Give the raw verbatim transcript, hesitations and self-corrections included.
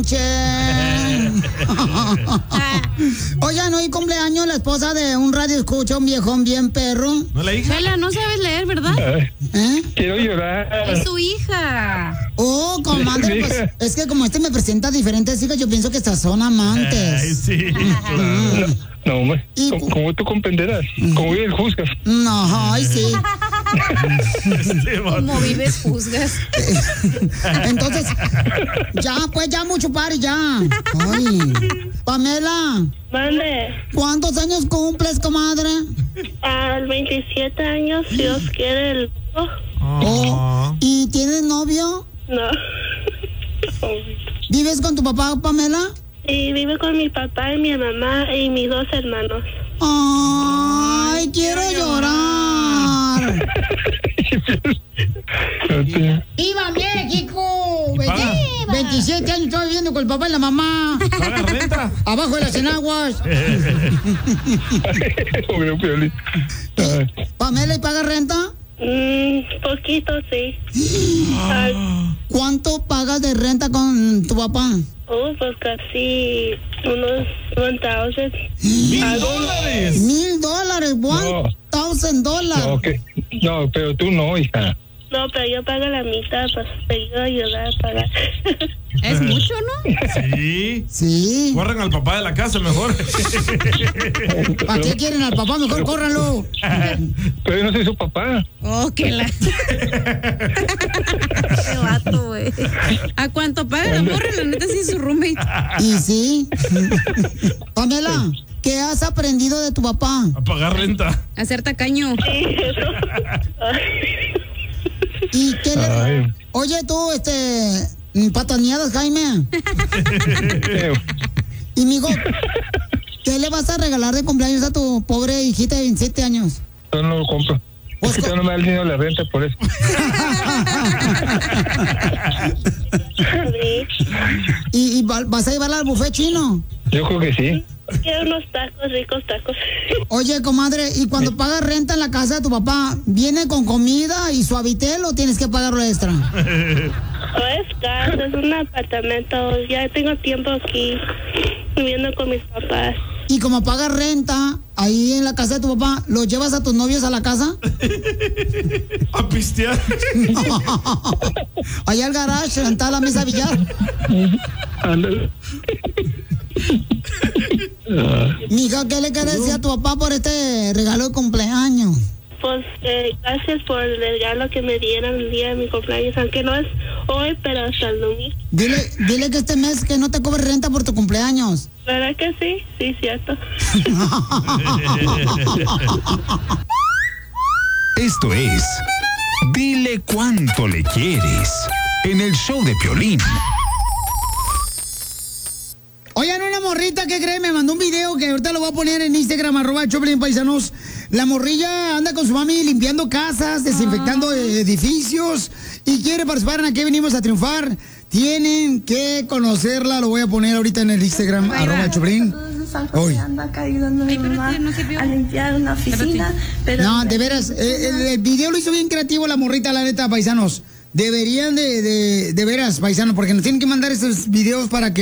Oigan, hoy cumpleaños la esposa de un radio escucha, un viejón bien perro. ¿No la hija? Chela, no sabes leer, ¿verdad? ¿Eh? Quiero llorar. Es su hija. Oh, comadre, pues es que como este me presenta diferentes hijas, yo pienso que estas son amantes. Ay, sí, claro. No, hombre, como, como tú comprenderás, como bien juzgas. No, ay, sí. Como vives, juzgas. Entonces, ya, pues ya mucho par, ya. Ay. Pamela. Mande. ¿Cuántos años cumples, comadre? Al veintisiete años, si Dios quiere. El... Oh. Oh. ¿Y tienes novio? No. ¿Vives con tu papá, Pamela? Sí, vivo con mi papá y mi mamá y mis dos hermanos. Ay, quiero llorar. ¡Viva México! ¿Y paga? veintisiete años estoy viviendo con el papá y la mamá. ¿Paga renta? Abajo de las enaguas. Pamela, ¿y paga renta? Mm, poquito, sí. Ay. ¿Cuánto pagas de renta con tu papá? Oh, pues casi unos one thousand. ¡Mil dólares! ¡Mil dólares! ¡One thousand dólares! No, okay. No, pero tú no, hija. No, pero yo pago la mitad, pues te ayudo a ayudar a pagar. Es mucho, ¿no? Sí. Sí. Corran al papá de la casa mejor. ¿Para qué quieren al papá? Mejor córranlo. Pero yo no soy su papá. Oh, que la... Qué vato, güey. ¿A cuánto paga la morra? La neta sí es su roommate. Y sí. Pamela, ¿qué has aprendido de tu papá? A pagar renta. A ser tacaño. Sí, eso. ¿Y qué le... Ay. Oye, tú, este... pataneadas, Jaime. Y, mijo, ¿qué le vas a regalar de cumpleaños a tu pobre hijita de veintisiete años? Yo no lo compro. Pues Es que yo no me da el dinero de la renta, por eso. ¿Y, y va- vas a llevarla al buffet chino? Yo creo que sí. Quiero unos tacos, ricos tacos. Oye, comadre, ¿y cuando pagas renta en la casa de tu papá, viene con comida y suavitel o tienes que pagarlo extra? No es casa, es un apartamento. Ya tengo tiempo aquí viviendo con mis papás. Y como pagas renta ahí en la casa de tu papá, ¿los llevas a tus novios a la casa? A pistear. Allá al garage, sentada a la mesa billar. Ándale. Mija, ¿qué le quieres decir a tu papá por este regalo de cumpleaños? Pues eh, gracias por el regalo que me dieron el día de mi cumpleaños, aunque no es hoy, pero hasta el domingo. Dile, dile que este mes que no te cobre renta por tu cumpleaños. ¿Verdad que sí? Sí, cierto. Esto es Dile Cuánto Le Quieres en el show de Piolín. Oigan, una morrita que cree, me mandó un video que ahorita lo voy a poner en Instagram, arroba Choplin Paisanos. La morrilla anda con su mami limpiando casas, desinfectando ah. edificios y quiere participar en Aquí Venimos a Triunfar. Tienen que conocerla, lo voy a poner ahorita en el Instagram, Ay, arroba Choplin. Hoy anda acá ayudando a mi mamá no a limpiar una oficina. Pero no, de veras, el, el video lo hizo bien creativo la morrita, la neta, paisanos. Deberían de, de, de veras, paisanos, porque nos tienen que mandar estos videos para que